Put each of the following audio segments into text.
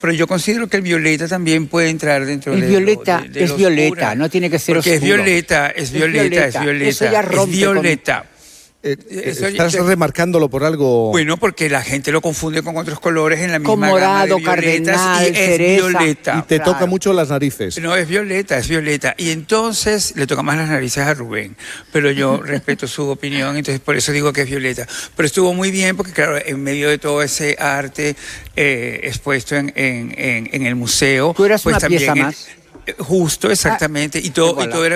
Pero yo considero que el violeta también puede entrar dentro El de violeta de es lo violeta, oscuro. no tiene que ser Porque oscuro. es violeta. Eso ya rompe es violeta. Estás remarcándolo por algo. Bueno, porque la gente lo confunde con otros colores en la misma Con morado, gama de violetas, cardenal, y es cereza. violeta. Y te toca mucho las narices. No, es violeta. Y entonces le toca más las narices a Rubén. Pero yo respeto su opinión, entonces por eso digo que es violeta. Pero estuvo muy bien porque, claro, en medio de todo ese arte expuesto en el museo... Tú eras pues una pieza más. Justo, exactamente, y todo era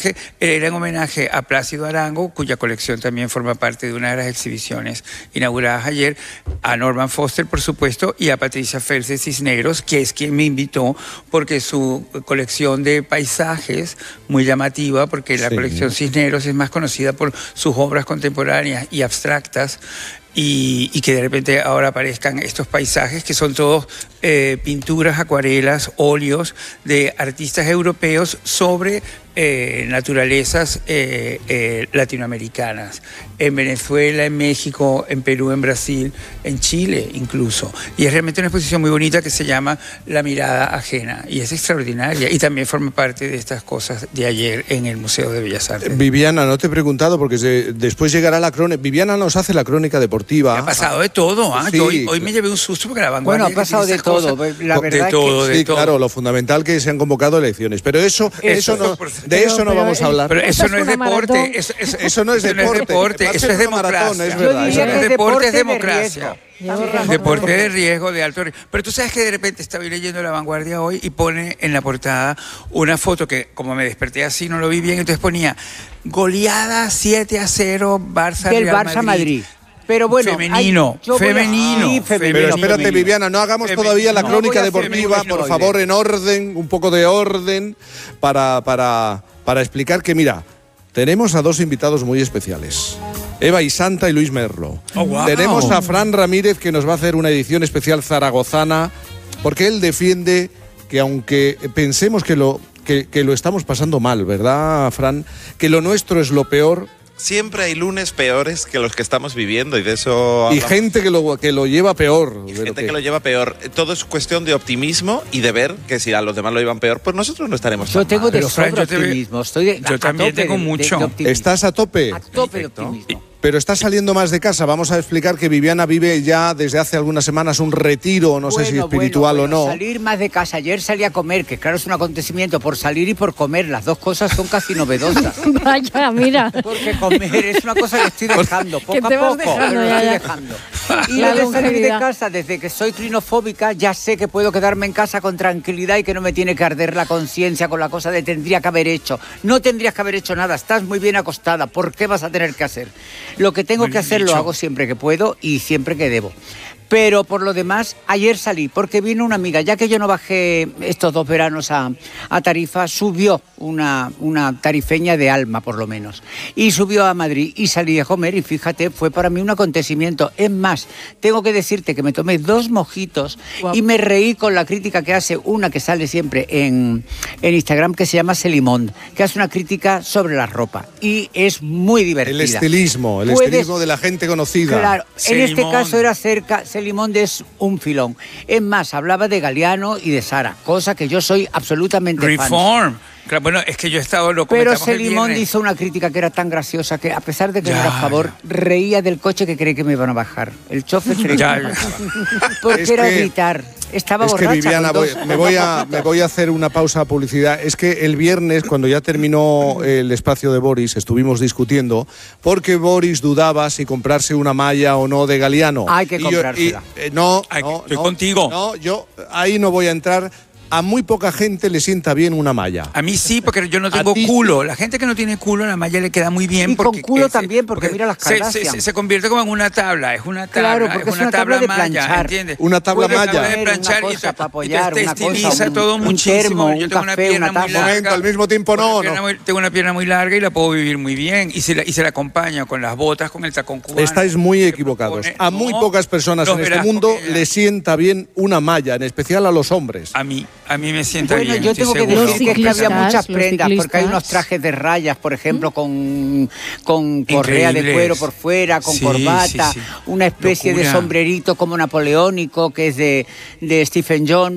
en homenaje a Plácido Arango, cuya colección también forma parte de una de las exhibiciones inauguradas ayer, a Norman Foster, por supuesto, y a Patricia Fels de Cisneros, que es quien me invitó, porque su colección de paisajes, muy llamativa, porque la colección Cisneros es más conocida por sus obras contemporáneas y abstractas, y que de repente ahora aparezcan estos paisajes que son todos pinturas, acuarelas, óleos de artistas europeos sobre naturalezas latinoamericanas, en Venezuela, en México, en Perú, en Brasil, en Chile incluso. Y es realmente una exposición muy bonita que se llama La mirada ajena, y es extraordinaria, y también forma parte de estas cosas de ayer en el Museo de Bellas Artes. Viviana, no te he preguntado porque después llegará la crónica. Viviana nos hace la crónica deportiva. Ha pasado de todo, ¿ah? Sí. Hoy me llevé un susto porque La Vanguardia... Bueno, ha pasado de todo, la verdad de todo, sí, claro, lo fundamental que se han convocado elecciones. Pero eso no vamos a hablar. Pero eso no es deporte. Eso no es deporte. Eso es democracia. Es verdad. Yo diría Eso no que es deporte, es democracia. riesgo. Deporte de riesgo, de alto riesgo. Pero tú sabes que de repente estaba leyendo La Vanguardia hoy y pone en la portada una foto que, como me desperté así, no lo vi bien, entonces ponía goleada 7-0 Barça Del Real Barça Madrid. Pero bueno, femenino. Pero espérate, Viviana, no hagamos todavía la crónica deportiva, por favor, en orden, un poco de orden, para explicar que, mira, tenemos a dos invitados muy especiales. Eva y Santa y Luis Merlo. Oh, wow. Tenemos a Fran Ramírez, que nos va a hacer una edición especial zaragozana, porque él defiende que, aunque pensemos que lo estamos pasando mal, ¿verdad, Fran? Que lo nuestro es lo peor. Siempre hay lunes peores que los que estamos viviendo y de eso hablamos. Y gente que lo lleva peor. Y gente que lo lleva peor. Todo es cuestión de optimismo y de ver que si a los demás lo llevan peor, pues nosotros no estaremos Yo tan tengo mal. de sobra optimismo. Yo también tengo mucho. ¿Estás a tope? A tope de optimismo. Pero estás saliendo más de casa. Vamos a explicar que Viviana vive ya desde hace algunas semanas un retiro, no sé si espiritual o no. Salir más de casa. Ayer salí a comer, que claro es un acontecimiento por salir y por comer. Las dos cosas son casi novedosas. Vaya, mira. Porque comer es una cosa que estoy dejando, poco a poco, pero lo estoy dejando. Y La lo de salir de longevidad. casa, desde que soy clinofóbica, ya sé que puedo quedarme en casa con tranquilidad y que no me tiene que arder la conciencia con la cosa de tendría que haber hecho. No tendrías que haber hecho nada, estás muy bien acostada, ¿por qué vas a tener que hacer? Lo que tengo que hacer lo hago siempre que puedo y siempre que debo. Pero por lo demás, ayer salí porque vino una amiga, ya que yo no bajé estos 2 veranos a Tarifa, subió una tarifeña de alma, por lo menos. Y subió a Madrid y salí a comer y fíjate, fue para mí un acontecimiento. Es más, tengo que decirte que me tomé 2 mojitos y me reí con la crítica que hace una que sale siempre en Instagram, que se llama Celimond, que hace una crítica sobre la ropa. Y es muy divertida. El estilismo de la gente conocida. Claro, en Celimond. este caso era cerca... Celimond es un filón. Es más, hablaba de Galeano y de Sara, cosa que yo soy absolutamente fan. Reform. Claro, bueno, es que yo he estado loco. Pero Celimond hizo una crítica que era tan graciosa que, a pesar de que no era a favor, reía del coche que creí que me iban a bajar. El chofer creí que me iban a bajar. Porque Es era que- gritar. Estaba Es que borracha. Viviana, con me voy a hacer una pausa publicidad. Es que el viernes, cuando ya terminó el espacio de Boris, estuvimos discutiendo porque Boris dudaba si comprarse una malla o no de Galeano. Hay que comprársela. Estoy contigo. No, yo ahí no voy a entrar. A muy poca gente le sienta bien una malla. A mí sí, porque yo no tengo ti culo. La gente que no tiene culo, la malla le queda muy bien. Y con porque, culo también, porque mira las Kardashian. se convierte como en una tabla. Es una tabla, Claro, porque es una tabla de malla, planchar. ¿entiendes? Una tabla Una malla. tabla de planchar Una y cosa te- para apoyar, y te una cosa, estiliza todo un muchísimo. termo, Yo un tengo una café, pierna una muy taza. larga. Al mismo tiempo no. Tengo una pierna muy larga y la puedo vivir muy bien. Y se la acompaña con las botas, con el tacón cubano. Estáis muy que equivocados. propone. A muy No, pocas personas no, en este verás, mundo porque le sienta bien una malla, en especial a los hombres. a mí me sienta Bueno, bien. yo estoy tengo que seguro. decir que había ciclistas, muchas los prendas, porque hay unos ciclistas. trajes de rayas, por ejemplo, con correa de Increíbles. cuero por fuera, con Sí, corbata, sí, sí. una especie de Locura. sombrerito como napoleónico, que es de Stephen John.